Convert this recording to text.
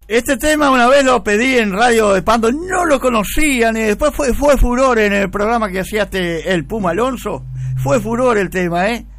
Este tema una vez lo pedí en Radio de Pando, no lo conocían y después fue furor en el programa que hacía el Puma Alonso. Fue furor el tema,